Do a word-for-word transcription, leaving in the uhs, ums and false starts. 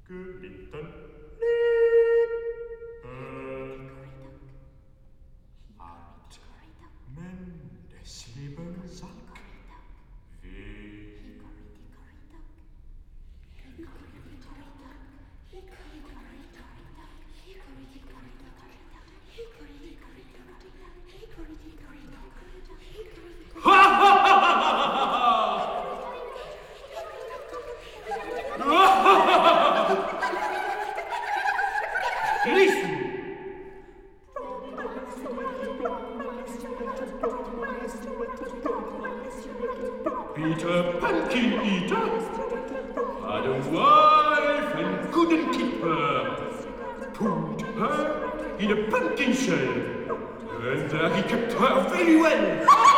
Glitten. Att men dess leben sagt wie Listen! Peter Pumpkin Eater had a wife and couldn't keep her. Put her in a pumpkin shell, and there he kept her very well.